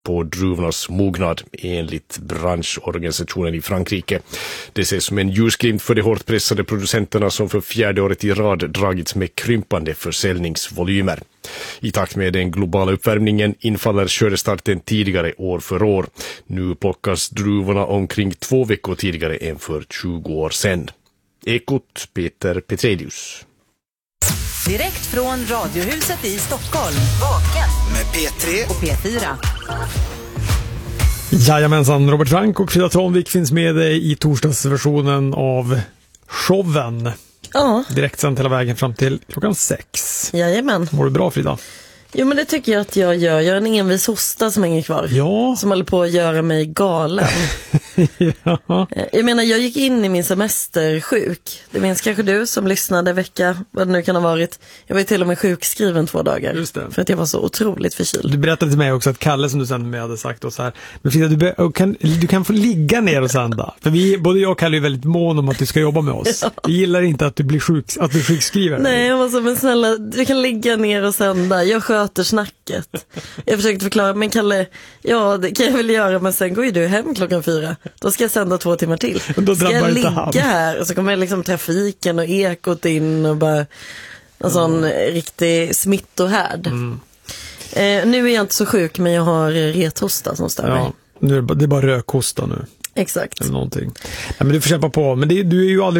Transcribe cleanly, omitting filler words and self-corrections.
på druvornas mognad enligt branschorganisationen i Frankrike. Det ses som en ljusglimt för de hårt pressade producenterna som för 4:e året i rad dragits med krympande försäljningsvolymer. I takt med den globala uppvärmningen infaller skördestarten tidigare år för år. Nu plockas druvorna omkring 2 veckor tidigare än för 20 år sedan. Ekot Peter Petrelius. Direkt från Radiohuset i Stockholm. Vaken med P3 och P4. Jajamensan, Robert Frank och Frida Tranvik finns med dig i torsdagsversionen av showen. Ja. Direkt sen hela vägen fram till klockan 6. Jajamän. Mår du bra, Frida? Jo, men det tycker jag att jag gör. Jag har en envis hosta som hänger kvar. Ja. Som håller på att göra mig galen. Ja. Jag menar, jag gick in i min semester sjuk. Det minns kanske du som lyssnade vecka, vad det nu kan ha varit. Jag var ju till och med sjukskriven 2 dagar. Just det. För att jag var så otroligt förkyld. Du berättade till mig också att Kalle som du sen med hade sagt och så här. Men Frida, du kan få ligga ner och sända. För både jag och Kalle är väldigt mån om att du ska jobba med oss. Ja. Vi gillar inte att du blir sjukskriven. Nej, jag var så, men snälla, du kan ligga ner och sända. Jag sköter snacket. Jag försökte förklara, men Kalle, ja, det kan jag väl göra, men sen går ju du hem klockan 4. Då ska jag sända 2 timmar till. Då ska jag ligga här och så kommer liksom trafiken och ekot in och bara en sån riktig smittohärd. Nu är jag inte så sjuk, men jag har rethosta som stör mig. Nu är det bara rökhosta nu. Exakt. Eller någonting. Nej, men du får kämpa på. Men du är ju aldrig